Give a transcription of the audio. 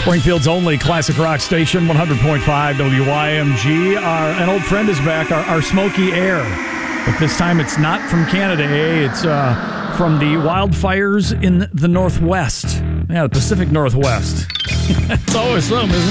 Springfield's only classic rock station, 100.5 WYMG. An old friend is back, our Smoky Air. But this time it's not from Canada, It's from the wildfires in the Northwest. Yeah, the Pacific Northwest. It's always something, isn't it?